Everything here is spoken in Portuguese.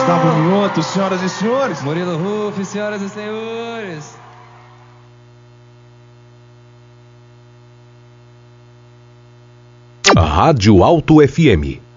Gustavo Mioto, senhoras e senhores. Murilo Ruff, senhoras e senhores. Rádio Alto FM